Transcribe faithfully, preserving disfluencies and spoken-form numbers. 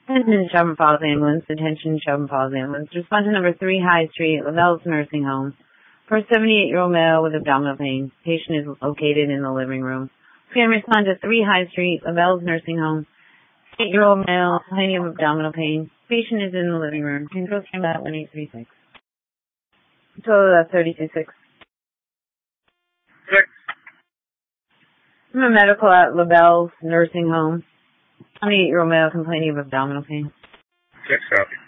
Attention Chapman Falls Ambulance. Attention Chapman Falls Ambulance. Respondent number three High Street, Lavelle's Nursing Home. For a seventy-eight-year-old male with abdominal pain. Patient is located in the living room. Can respond to three High Street, Lavelle's Nursing Home. eight-year-old male, complaining of abdominal pain. Patient is in the living room. Control stand at one eight three six. Total of thirty-two six. Six. I'm a medical at Lavelle's Nursing Home. twenty-eight-year-old male complaining of abdominal pain. Six, copy.